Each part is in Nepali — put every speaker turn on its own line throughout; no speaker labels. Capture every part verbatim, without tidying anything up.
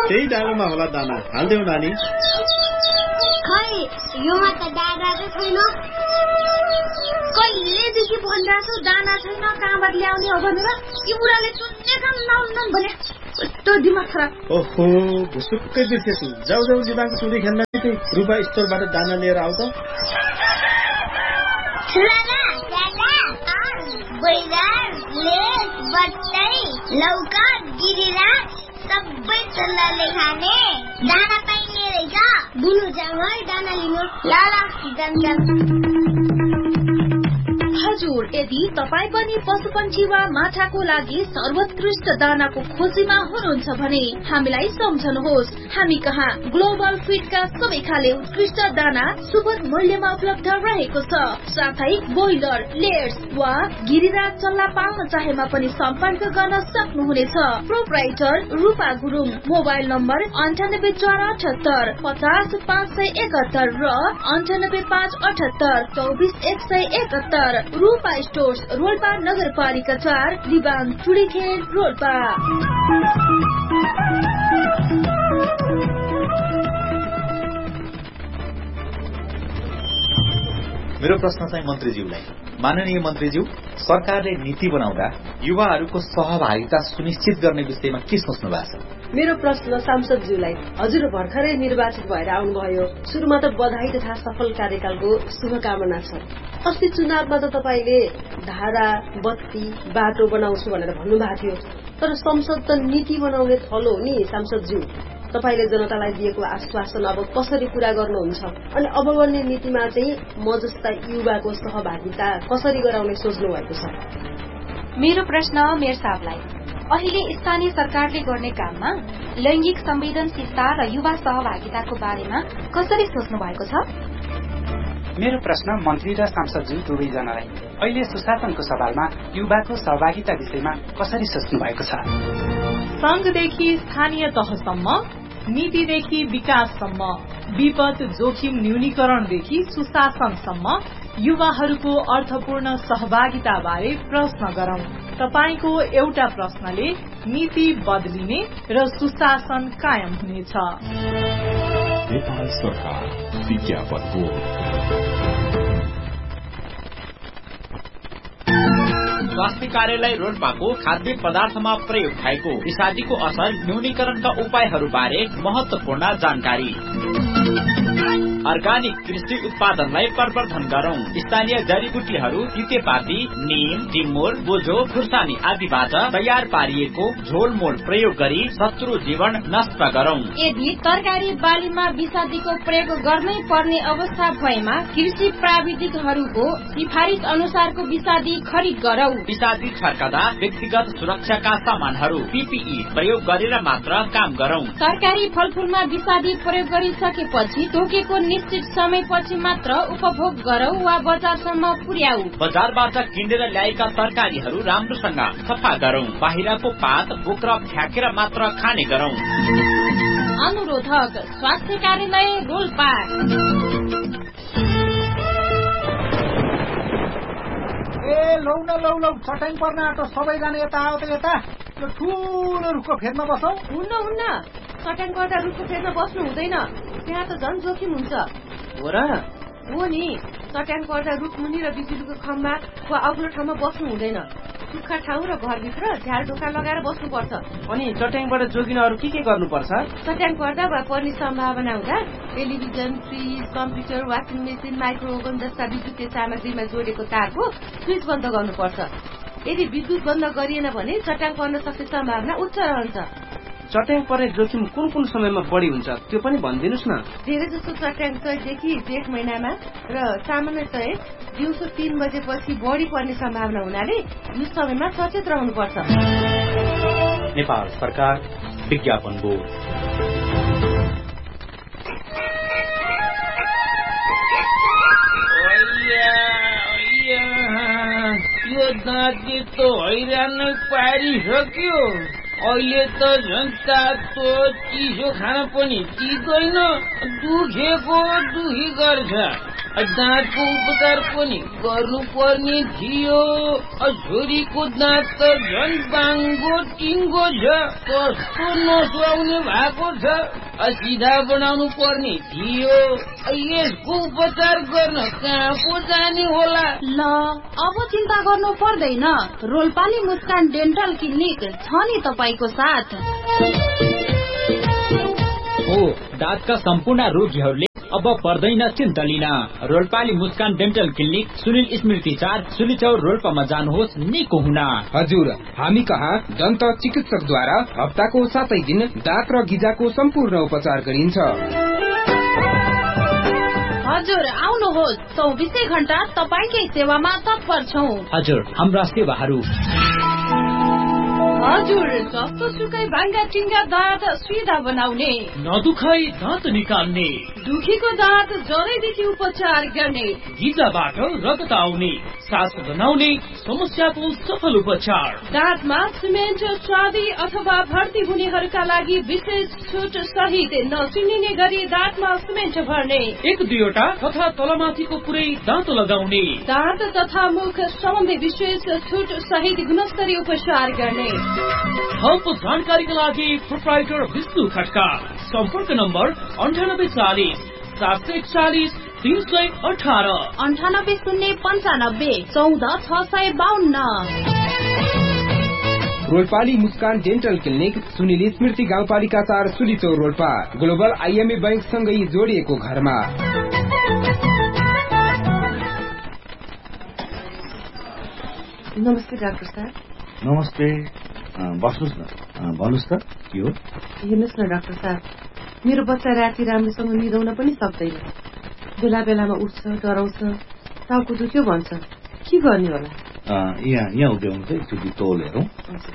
त्यही डाँडोमा होला दाना, हाल्देऊ नानी।
खै योमा त दाना त छैन। कहिलेदेखि भनिरहेको दाना छैन, कहाँबाट ल्याउने हो भनेर। यी बुढाले चुन्ने काम नहुन्न भने कस्तो दिमाग खराब।
ओहो, भुसुक्कै बिर्सेछु। जाऊ जाऊ दिमाग चुली खेल्न रुपा स्टोरबाट दाना लिएर आऊ त।
लौका गिरिरा सबै चल्लाले खाने दाना पाइने रहेछ। बुनु जाऊ है दाना लिनु। ल ल जाम।
हजुर, यदि तपाईँ पनि पशुपन्छी वा माछाको लागि सर्वोत्कृष्ट दानाको खोजीमा हुनुहुन्छ भने हामीलाई सम्झनुहोस्। हामी कहाँ ग्लोबल फिडका सबै खाले उत्कृष्ट दाना सुपथ मूल्यमा उपलब्ध रहेको छ। साथै बोइलर, लेयर्स वा गिरिरा चल्ला पाउन चाहेमा पनि सम्पर्क गर्न सक्नुहुनेछ। प्रोप्राइटर रूपा गुरुङ। मोबाइल नम्बर अन्ठानब्बे चार अठहत्तर पचास पाँच सय एकहत्तर र अन्ठानब्बे पाँच अठहत्तर चौबिस एक सय एकहत्तर। रूपा स्टोर्स, रोल्पा नगरपालिका चार, दिवान चुडीखेल, रोल्पा।
मेरो प्रश्न चाहिँ मन्त्रीज्यूलाई। माननीय मन्त्रीज्यू, सरकारले नीति बनाउँदा युवाहरूको सहभागिता सुनिश्चित गर्ने विषयमा के सोच्नु भएको छ?
मेरो प्रश्न सांसदज्यूलाई। हजुर भर्खरै निर्वाचित भएर आउनुभयो। सुरुमा त बधाई तथा सफल कार्यकालको शुभकामना छ। अस्ति चुनावमा त तपाईले धारा, बत्ती, बाटो बनाउँछु भनेर भन्नुभएको थियो। तर संसद त नीति बनाउने थलो हो नि सांसदज्यू। तपाईले जनतालाई दिएको आश्वासन अब कसरी पूरा गर्नुहुन्छ? अनि अब गर्ने नीतिमा चाहिँ म जस्ता युवाको सहभागिता कसरी गराउने सोच्नु भएको छ?
मेरो प्रश्न मेयर साहबलाई। अहिले स्थानीय सरकारले गर्ने काममा लैंगिक संवेदनशीलता र युवा सहभागिताको बारेमा कसरी सोच्नु भएको छ?
मेरो प्रश्न मन्त्री र सांसदज्यू दुवैजनालाई। अहिले सुशासनको सवालमा युवाको सहभागिता विषयमा कसरी सोच्नु भएको छ?
संघदेखि स्थानीय तहसम्म, नीतिदेखि विकाससम्म, विपद जोखिम न्यूनीकरणदेखि सुशासनसम्म युवाहरूको अर्थपूर्ण सहभागिता बारे प्रश्न गरौं। तपाईको एउटा प्रश्नले नीति बदलिने र सुशासन कायम हुनेछ।
नेपाल सरकार विज्ञापन बोर्ड।
स्वास्थ्य कार्यालय रोल्पाको खाद्य पदार्थमा प्रयोग भएको विषादीको असर न्यूनीकरणका उपायहरूबारे महत्वपूर्ण जानकारी। अर्गानिक कृषि उत्पादनलाई प्रवर्धन गरौं। स्थानीय जडीबुटीहरू तितेपाती, नीम, टिमुर, बोझो, खुर्सानी आदिबाट तयार पारिएको झोलमोल प्रयोग गरी शत्रु जीवन नष्ट गरौं।
यदि तरकारी बालीमा विषादीको प्रयोग गर्नै पर्ने अवस्था भएमा कृषि प्राविधिकहरूको सिफारिस अनुसारको विषादी खरिद गरौं।
विषादी छर्कदा व्यक्तिगत सुरक्षाका सामानहरू पीपीई प्रयोग गरेर मात्र काम गरौं।
तरकारी फलफूलमा विषादी प्रयोग गरिसकेपछि तोकेको निश्चित समयपछि मात्र उपभोग गरौं वा बजारसम्म पुर्याऊ।
बजारबाट किनेर ल्याएका तरकारीहरू राम्रोसँग सफा गरौं। बाहिरको पात बोक्रा फ्याँकेर मात्र खाने गरौं।
अनुरोधक स्वास्थ्य कार्यालय रोल्पा।
ए लौ न लौ लौ चट्याङ पर्न आँटो सबैजना यता आऊ त यता। यो ठुलो रुखको फेदमा बसौ।
हुन्न हुन्न चट्याङ पर्दा रुखको फेदमा बस्नु हुँदैन, त्यहाँ त झन् जोखिम हुन्छ।
हो र?
हो नि, चट्याङ पर्दा रुख मुनि र बिजुलीको खम्बा वा अग्लो ठाउँमा बस्नु हुँदैन। सुक्खा ठाउँ र घरभित्र झ्याल ढोका लगाएर बस्नुपर्छ।
अनि चट्याङबाट जोगिन अरू के के गर्नुपर्छ?
चट्याङ पर्दा वा पर्ने सम्भावना हुँदा television, fridge, computer, washing machine, माइक्रोओभन जस्ता विद्युतीय सामग्रीमा जोडेको तारको स्विच बन्द गर्नुपर्छ। यदि विद्युत बन्द गरिएन भने चट्याङ पर्न सक्ने सम्भावना उच्च रहन्छ।
चट्याङ पर्ने जोखिम कुन कुन समयमा बढी हुन्छ त्यो पनि भनिदिनुस् न।
धेरै जसो चट्याङ चैतदेखि जेठ महिनामा र सामान्यतया दिउँसो तीन बजेपछि बढी पर्ने सम्भावना हुनाले यस समयमा सचेत रहनुपर्छ।
नेपाल सरकार विज्ञापन बोर्ड।
यो दाँती त हैरान पारिसक्यो। अहिले त झन् तातो चिसो खान पनि चिदैन, दुखेको दुखी गर्छ। दाँतको उपचार पनि गर्नुपर्ने थियो। छोरीको दाँत त झन् बाङ्गो टिङ्गो छ, कस्तो नसुहाउने भएको छ। सिधा बनाउनु पर्ने थियो। यसको उपचार गर्न कहाँ पो जाने होला?
ल अब चिन्ता गर्नु पर्दैन, रोल्पाली मुस्कान डेन्टल क्लिनिक छ नि तपाईको साथ।
हो, दाँतका सम्पूर्ण रोगीहरूले अब पर्दैन चिन्ता लिन। रोल्पाली मुस्कान डेन्टल क्लिनिक सुनिल स्मृति चार सुलिचौर रोल्पामा जानुहोस् निको हुन।
हजुर, हामी कहाँ दन्त चिकित्सकद्वारा हप्ताको सातै दिन दाँत र गिजाको सम्पूर्ण उपचार गरिन्छ।
हजुर आउनुहोस्, चौबिसै घण्टा तपाईकै सेवामा तत्पर छौं।
हजुर, हाम्रा सेवाहरू
हजुर जस्तो सुकै भाङ्गा टिङ्गा दाँत सिधा बनाउने,
नदुखाई दाँत निकाल्ने,
दुखीको दाँत जरैदेखि उपचार गर्ने,
गिजाबाट रगत आउने, सास बनाउने समस्याको सफल उपचार,
दाँतमा सिमेन्ट स्वादी अथवा भर्ती हुनेहरूका लागि विशेष छुट सहित नचिनिने गरी दाँतमा सिमेन्ट भर्ने,
एक दुईवटा तथा तलमाथिको पुरै दाँत लगाउने,
दाँत तथा मुख सम्बन्धी विशेष छुट सहित गुणस्तरीय उपचार गर्ने।
थप जानकारीका लागि प्रोप्राइटर विष्णु खड्का, सम्पर्क नम्बर अन्ठानब्बे चालिस सात सय चालिस तीन सय अठारह
अन्ठानब्बे शून्य पन्चानब्बे चौध छ सय बाहन्न।
रोल्पाली मुस्कान डेन्टल क्लिनिक सुनिल स्मृति गाउँपालिका चार सुलिचौर रोल्पा, ग्लोबल आइएमए बैंक सँगै जोडिएको घरमा।
नमस्ते डाक्टर साहब।
नमस्ते, बस्नुहोस् न। भन्नुहोस् त के हो?
हेर्नुहोस् न डाक्टर साहब, मेरो बच्चा राति राम्रोसँग निदाउन पनि सक्दैन, बेला बेलामा उठ्छ, डराउँछ, टाउको दुख्यो भन्छ, के गर्ने होला?
यहाँ यहाँ उभ्याउनु चाहिँ एकचोटि तौल हेरौँ।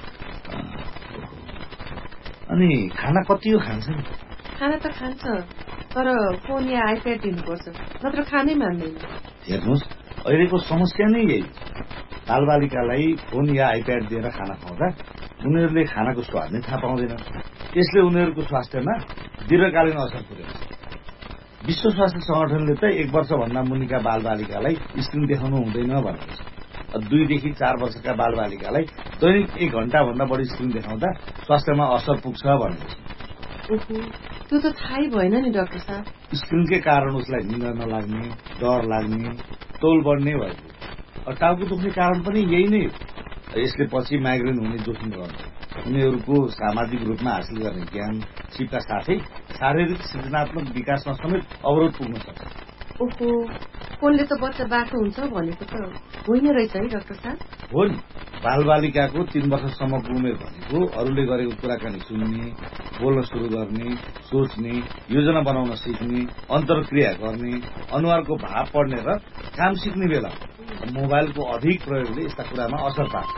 अनि खाना कति हो खान्छ नि?
खाना त खान्छ, तर फोन या आइप्याड दिनुपर्छ, नत्र खानै मान्दैन।
हेर्नुहोस्, अहिलेको समस्या नै यही। बालबालिकालाई फोन या आइप्याड दिएर खाना खुवाउँदा उनीहरूले खानाको स्वाद नै थाहा पाउँदैनन्। त्यसले उनीहरूको स्वास्थ्यमा दीर्घकालीन असर पुर्याउँछ। विश्व स्वास्थ्य संगठनले त एक वर्षभन्दा मुनिका बालबालिकालाई स्क्रिन देखाउनु हुँदैन भनेको छ। दुईदेखि चार वर्षका बालबालिकालाई दैनिक एक घण्टा भन्दा बढी स्क्रिन देखाउँदा स्वास्थ्यमा असर पुग्छ भनेको छ।
त्यो त थाहै भएन नि डाक्टर साहब।
स्क्रिनकै कारण उसलाई निद नलाग्ने, डर लाग्ने, तौल बढ्ने भएको। टाउको दुख्ने कारण पनि यही नै हो। यसले पछि माइग्रेन हुने जोखिम रहन्छ। उनीहरूको सामाजिक रूपमा हासिल गर्ने ज्ञान सिपका साथै शारीरिक सृजनात्मक विकासमा समेत अवरोध पुग्न सक्छ।
ओहो, फोनले त बच्चा बाटो हुन्छ भनेको त होइन रहेछ है डाक्टर साहब?
हो नि, बालबालिकाको तीन वर्षसम्मको उमेर भनेको अरूले गरेको कुराकानी सुन्ने, बोल्न सुरु गर्ने, सोच्ने, योजना बनाउन सिक्ने, अन्तर्क्रिया गर्ने, अनुहारको भाव पढ्ने र काम सिक्ने बेला। मोबाइलको अधिक प्रयोगले यस्ता कुरामा असर पार्छ।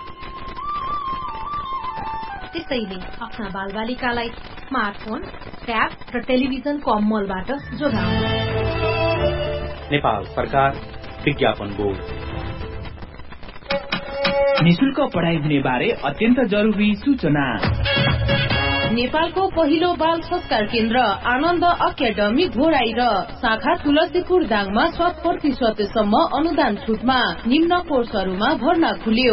त्यसैले आफ्ना बालबालिकालाई स्मार्टफोन, ट्याब र टेलिभिजनको अमलबाट जोगाउनु।
नेपाल सरकार विज्ञापन बोर्ड। निशुल्क पढाइ हुने बारे अत्यन्त जरुरी सूचना।
नेपालको पहिलो बाल संस्कार केन्द्र आनन्द अकादमी घोराई र शाखा तुलसीपुर दाङमा शत प्रतिशतसम्म अनुदान छुटमा निम्न कोर्सहरूमा भर्ना खुल्यो।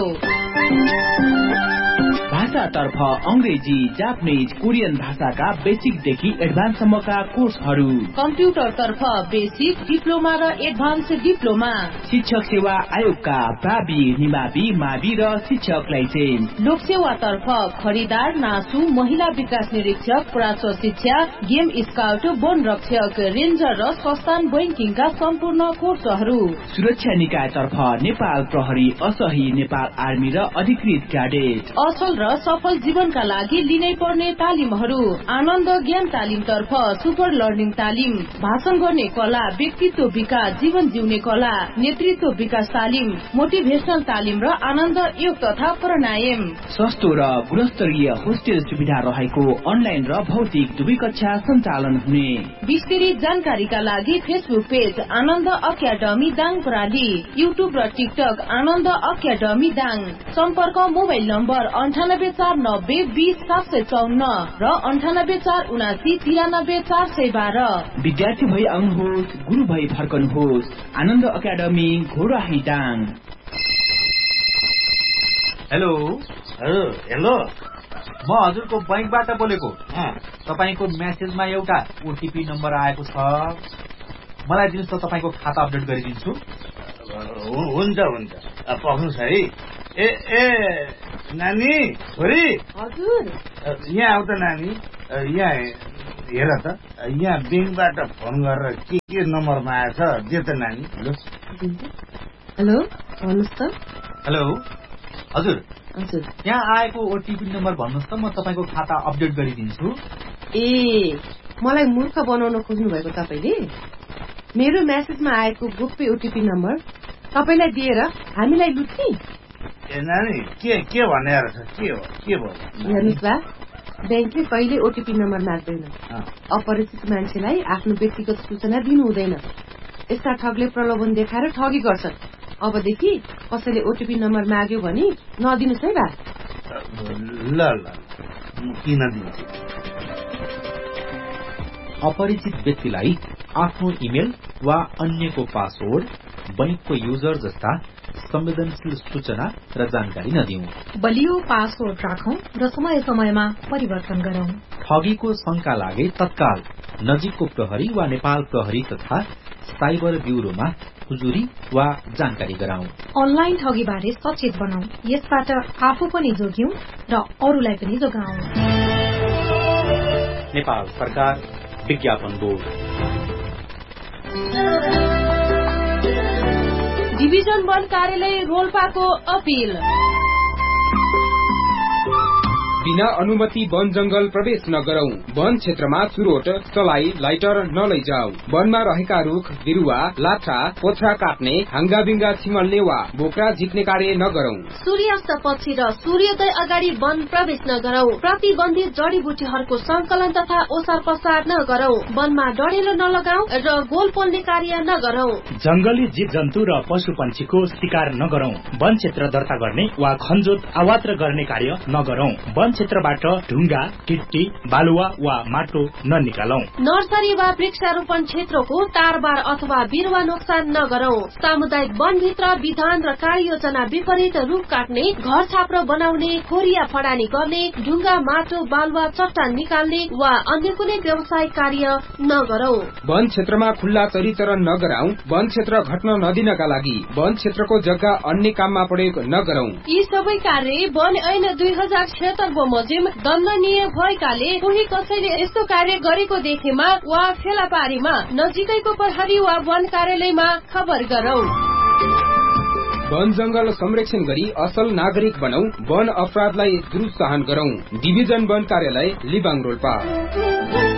भाषातर्फ अंग्रेजी, जापानीज, कोरियन भाषाका बेसिकदेखि एडभान्ससम्मका कोर्सहरू।
कम्प्युटरतर्फ बेसिक, डिप्लोमा र एडभान्स डिप्लोमा।
शिक्षक सेवा आयोगका प्रावि, निमावि, मावि र शिक्षक लाइसेन्स।
लोकसेवातर्फ खरिदार, नासु, महिला विकास निरीक्षक, प्राच्य शिक्षा, गेम स्काउट, वन रक्षक, रेन्जर र संस्थान बैंकिङका सम्पूर्ण कोर्सहरू।
सुरक्षा निकायतर्फ नेपाल प्रहरी, असही, नेपाल आर्मी र अधिकृत क्याडेट।
असल र सफल जीवनका लागि लिनै पर्ने तालिमहरू। आनन्द ज्ञान तालिमतर्फ सुपर लर्निङ तालिम, भाषण गर्ने कला, व्यक्तित्व विकास, जीवन जिउने कला, नेतृत्व विकास तालिम, मोटिभेशनल तालिम र आनन्द योग तथा प्राणायाम।
सस्तो र गुणस्तरीय होस्टेल सुविधा रहेको अनलाइन र भौतिक दुवै कक्षा सञ्चालन हुने।
विस्तृत जानकारीका लागि फेसबुक पेज आनन्द अकादमी दाङ प्रणाली, युट्युब र टिकटक आनन्द अकादमी दाङ। सम्पर्क मोबाइल नम्बर अन्ठानब्बे
अन्ठानब्बे चार नब्बे बीस सात सय चौन्न र अन्ठानब्बे चार उनासी तिरानब्बे चार सय बाह्र।
विद्यार्थी भई आउनुहोस्, गुरु भई फर्कनुहोस्। आनन्द अकादमी घोडा हैटाङ।
हेलो
हेलो,
म हजुरको बैंकबाट बोलेको। तपाईँको मेसेजमा एउटा ओटीपी नम्बर आएको छ, मलाई दिनुहोस् त, तपाईँको खाता अपडेट गरिदिन्छु।
हुन्छ हुन्छ, पक्नुहोस् है। ए ए नानी, छोरी।
हजुर।
यहाँ आऊ त नानी, यहाँ हेर त, यहाँ ब्याङ्कबाट फोन गरेर के के नम्बरमा आएछ दे त नानी।
हेलो, भन्नुहोस् त।
हेलो हजुर,
हजुर
यहाँ आएको ओटीपी नम्बर भन्नुहोस् त, म तपाईँको खाता अपडेट गरिदिन्छु।
ए, मलाई मूर्ख बनाउन खोज्नु भएको तपाईँले? मेरो मेसेजमा आएको गोप्य ओटीपी नम्बर तपाईँलाई दिएर हामीलाई लुट्ने?
ए नानी, के के भनेर छ? के हो के भयो?
हेर्नुहोस् बा, ब्याङ्कले कहिले ओटीपी नम्बर माग्दैन। अपरिचित मान्छेलाई आफ्नो व्यक्तिगत सूचना दिनु हुँदैन। यस्ता ठगले प्रलोभन देखाएर ठगी गर्छन्। अबदेखि कसैले ओटीपी नम्बर माग्यो भने नदिनुहोस् है बा।
ल ल, किन दिन्छु?
अपरिचित व्यक्तिलाई आफ्नो इमेल वा अन्यको पासवर्ड, बैंकको युजर जस्ता संवेदनशील सूचना र जानकारी नदिऊ।
बलियो पासवर्ड राखौं र समय समयमा परिवर्तन गरौं।
ठगीको शंका लागे तत्काल नजिकको प्रहरी वा नेपाल प्रहरी तथा साइबर ब्यूरोमा हुजुरी वा जानकारी गराऊ।
अनलाइन ठगीबारे सचेत बनाऊ। यसबाट आफू पनि जोग्यौं र अरूलाई पनि जोगाऊ।
नेपाल सरकार विज्ञापन बोर्ड।
डिभिजन वन कार्यालय रोल्पाको अपील।
बिना अनुमति वन जंगल प्रवेश नगरौं। वन क्षेत्रमा चुरोट, चलाई, लाइटर नलैजाऊ। वनमा रहेका रुख, बिरुवा, लाठा, पोथ्रा काट्ने, हाङ्गाबिङ्गा छिमल्ने वा बोक्रा झिक्ने कार्य नगरौं।
सूर्यास्त पछि र सूर्योदय अगाडि वन प्रवेश नगरौं। प्रतिबन्धित जडीबुटीहरूको संकलन तथा ओसार पसार नगरौं। वनमा डढेलो नलगाऊ र गोल पोल्ने कार्य नगरौं।
जंगली जीव जन्तु र पशु पंक्षीको शिकार नगरौं। वन क्षेत्र दर्ता गर्ने वा खनजोत अवात्र गर्ने कार्य नगरौं। वन क्षेत्रबाट ढुङ्गा, गिट्टी, बालुवा वा माटो ननिकालौं।
नर्सरी वा वृक्षारोपण क्षेत्रको तारबार अथवा बिरुवा नोक्सान नगरौं। सामुदायिक वनभित्र विधान र कार्ययोजना विपरीत रुख काट्ने, घर छाप्रो बनाउने, खोरिया फडानी गर्ने, ढुङ्गा, माटो, बालुवा, चट्टान निकाल्ने वा अन्य कुनै व्यवसायिक कार्य नगरौं।
वन क्षेत्रमा खुल्ला चरीचरण नगराऊ। वन क्षेत्र घट्न नदिनका लागि वन क्षेत्रको जग्गा अन्य काममा प्रयोग नगरौं।
यी सबै कार्य वन ऐन दुई हजार छिहत्तर बमोजिम दण्डनीय भएकाले कोही कसैले यस्तो कार्य गरेको देखेमा वा फेला पारीमा नजिकैको प्रहरी वा वन कार्यालयमा खबर गरौं।
वन जंगल संरक्षण गरी असल नागरिक बनौ। वन अपराधलाई प्रोत्साहन गरौं। डिभिजन वन कार्यालय लिबाङ रोल्पा।